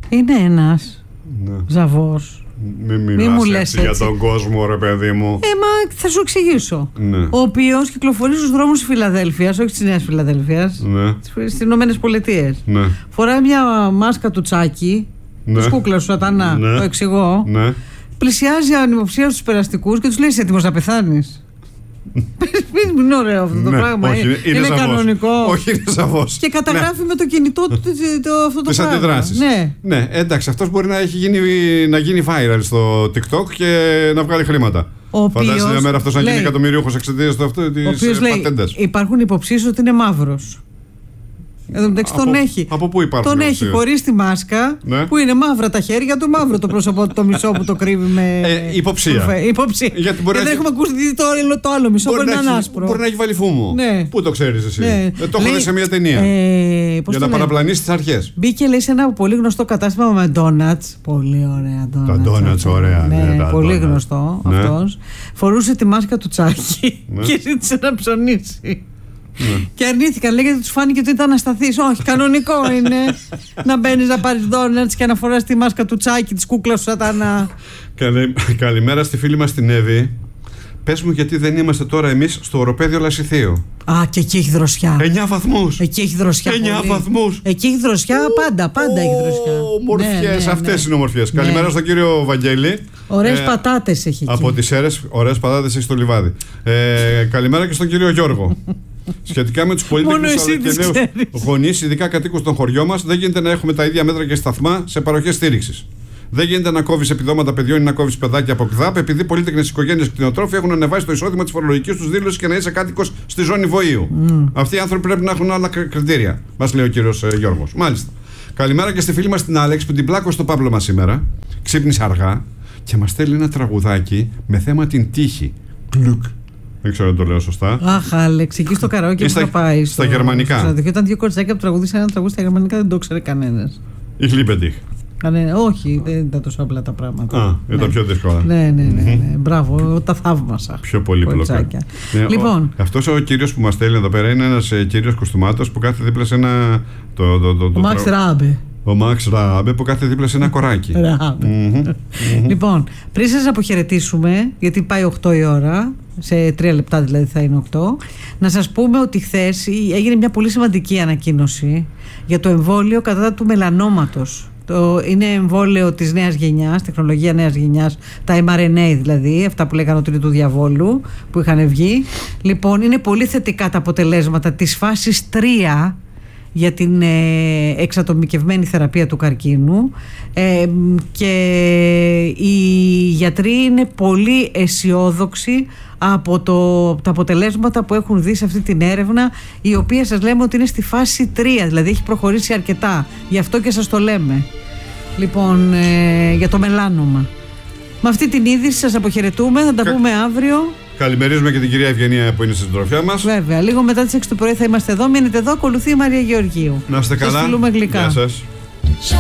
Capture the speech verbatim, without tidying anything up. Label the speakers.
Speaker 1: Είναι ένας ναι. ζαβός.
Speaker 2: Μην μιλάς
Speaker 1: Μη μου
Speaker 2: έτσι,
Speaker 1: λες
Speaker 2: για
Speaker 1: έτσι.
Speaker 2: τον κόσμο, ρε παιδί μου.
Speaker 1: Ε, μα θα σου εξηγήσω.
Speaker 2: Ναι.
Speaker 1: Ο οποίος κυκλοφορεί στους δρόμους της Φιλαδέλφειας, όχι της Νέας Φιλαδέλφειας,
Speaker 2: Ναι.
Speaker 1: στις Ηνωμένες Πολιτείες.
Speaker 2: Ναι.
Speaker 1: Φοράει μια μάσκα του Τσάκη,
Speaker 2: Ναι.
Speaker 1: της κούκλας του Σατανά,
Speaker 2: Ναι.
Speaker 1: το εξηγώ.
Speaker 2: Ναι.
Speaker 1: Πλησιάζει ανυποψία στους περαστικούς και τους λέει: είσαι έτοιμος να πεθάνεις? Μην είναι ωραίο αυτό το
Speaker 2: Ναι,
Speaker 1: πράγμα.
Speaker 2: όχι, είναι,
Speaker 1: είναι
Speaker 2: σαφώς.
Speaker 1: κανονικό.
Speaker 2: Όχι, είναι σαφώς.
Speaker 1: Και καταγράφει
Speaker 2: ναι.
Speaker 1: με το κινητό του το, αυτό το
Speaker 2: τις
Speaker 1: πράγμα.
Speaker 2: αντιδράσεις.
Speaker 1: Ναι.
Speaker 2: ναι, εντάξει, αυτός μπορεί να έχει γίνει, να γίνει viral στο TikTok και να βγάλει χρήματα. Φαντάζεσαι μια μέρα αυτός να γίνει εκατομμυριούχος εξαιτίας του αυτού της πατέντας.
Speaker 1: Υπάρχουν υποψίες ότι είναι μαύρος. Εδώ μεταξύ τον έχει.
Speaker 2: Από πού υπάρχουν?
Speaker 1: Τον έχει χωρίς τη μάσκα,
Speaker 2: ναι.
Speaker 1: που είναι μαύρα τα χέρια του, μαύρο το πρόσωπό του, το μισό που το κρύβει με.
Speaker 2: Ε, υποψία.
Speaker 1: Φε, υποψία.
Speaker 2: Γιατί μπορεί
Speaker 1: και δεν
Speaker 2: έχει...
Speaker 1: έχουμε ακούσει το, το άλλο μισό, μπορεί να είναι άσπρο.
Speaker 2: Μπορεί να έχει βάλει φούμο.
Speaker 1: Ναι.
Speaker 2: Πού το ξέρεις εσύ?
Speaker 1: Ναι.
Speaker 2: Ε, το έχω δει σε μια ταινία.
Speaker 1: Ε,
Speaker 2: για να παραπλανήσει τις αρχές.
Speaker 1: Μπήκε, λέει, σε ένα πολύ γνωστό κατάστημα με ντόνατς. Πολύ ωραία ντόνατς.
Speaker 2: Τα ντόνατς, ωραία.
Speaker 1: Ναι,
Speaker 2: ναι,
Speaker 1: πολύ
Speaker 2: donuts.
Speaker 1: γνωστό
Speaker 2: ναι.
Speaker 1: αυτός. Φορούσε τη μάσκα του Τσάκη
Speaker 2: ναι.
Speaker 1: και ζήτησε να ψωνίσει.
Speaker 2: Ναι.
Speaker 1: Και αρνήθηκαν, λέει, γιατί τους φάνηκε ότι ήταν ασταθής. Όχι, κανονικό είναι να μπαίνεις να πάρεις ντόνατς και να φοράς τη μάσκα του Τσάκη, της κούκλας του Σατανά.
Speaker 2: Καλη... Καλημέρα στη φίλη μας την Εύη. Πες μου γιατί δεν είμαστε τώρα εμείς στο οροπέδιο Λασιθίου.
Speaker 1: Α, και εκεί έχει δροσιά.
Speaker 2: Εννιά βαθμούς.
Speaker 1: Εκεί έχει δροσιά.
Speaker 2: Εννιά βαθμούς.
Speaker 1: Εκεί έχει δροσιά, πάντα, πάντα έχει δροσιά.
Speaker 2: Ομορφιές, ναι, ναι, αυτές ναι. είναι ομορφιές. Ναι. Καλημέρα στον κύριο Βαγγέλη.
Speaker 1: Ωραίες ε, πατάτες έχει εκεί.
Speaker 2: Από τις Σέρρες, ωραίες πατάτες έχει στο λιβάδι. Ε, καλημέρα και στον κύριο Γιώργο. Σχετικά με τους πολίτες και νέους γονείς, ειδικά κατοίκους των χωριών μας, δεν γίνεται να έχουμε τα ίδια μέτρα και σταθμά σε παροχές στήριξης. Δεν γίνεται να κόβεις επιδόματα παιδιών ή να κόβεις παιδάκια από ΚΔΑΠ, επειδή πολύτεκνες οικογένειες κτηνοτρόφοι έχουν ανεβάσει το εισόδημα της φορολογικής τους δήλωσης και να είσαι κάτοικος στη ζώνη βοήου. Mm. Αυτοί οι άνθρωποι πρέπει να έχουν άλλα κριτήρια, μας λέει ο κύριος ε, Γιώργος. Μάλιστα. Καλημέρα και στη φίλη μας την Άλεξ που την πλάκωσε στο Παύλο μας σήμερα. Ξύπνησε αργά και μας στέλνει ένα τραγουδάκι με θέμα την τύχη. Κλουκ. Δεν ξέρω αν το λέω σωστά.
Speaker 1: Αχ, Άλεξ, εκεί στο καραόκι που θα πάει.
Speaker 2: Στα στο, γερμανικά.
Speaker 1: Στο ήταν δύο κορτσάκια που τραγουδίσαν ένα τραγούδι στα γερμανικά, δεν το ξέρει κανένας.
Speaker 2: Ich liebe dich.
Speaker 1: Κανένα, όχι, δεν ήταν τόσο απλά τα πράγματα.
Speaker 2: Α, ήταν ναι. πιο δύσκολα.
Speaker 1: Ναι, ναι, ναι. ναι. Μπράβο, τα θαύμασα.
Speaker 2: Πιο πολύπλοκα. Ναι,
Speaker 1: λοιπόν.
Speaker 2: Αυτός ο κύριος που μας στέλνει εδώ πέρα είναι ένας ε, κύριος κοστούμάτος που κάθεται δίπλα σε ένα. Το, το, το, το,
Speaker 1: ο Μαξ Ράμπε.
Speaker 2: Ο Μαξ Ράμπε που κάθεται δίπλα σε ένα κοράκι.
Speaker 1: Λοιπόν, πριν σας αποχαιρετήσουμε, γιατί πάει οκτώ η ώρα, σε τρία λεπτά δηλαδή θα είναι οκτώ, να σας πούμε ότι χθες έγινε μια πολύ σημαντική ανακοίνωση για το εμβόλιο κατά του μελανόματος. Το, είναι εμβόλιο της νέας γενιάς, τεχνολογία νέας γενιάς, τα εμ αρ εν έι δηλαδή, αυτά που λέγανε ότι είναι του διαβόλου, που είχαν βγει. Λοιπόν, είναι πολύ θετικά τα αποτελέσματα της φάσης τρία για την ε, εξατομικευμένη θεραπεία του καρκίνου ε, και οι γιατροί είναι πολύ αισιόδοξοι από το, τα αποτελέσματα που έχουν δει σε αυτή την έρευνα, η οποία σας λέμε ότι είναι στη φάση τρία, δηλαδή έχει προχωρήσει αρκετά, γι' αυτό και σας το λέμε. Λοιπόν, ε, για το μελάνομα. Με αυτή την είδηση σας αποχαιρετούμε, θα τα Κα... πούμε αύριο.
Speaker 2: Καλημερίζουμε και την κυρία Ευγενία που είναι στην συντροφιά μας.
Speaker 1: Βέβαια, λίγο μετά τις έξι το πρωί θα είμαστε εδώ. Μείνετε εδώ, ακολουθεί η Μαρία Γεωργίου.
Speaker 2: Να είστε καλά.
Speaker 1: Σας φιλούμε γλυκά.
Speaker 2: Γεια σας.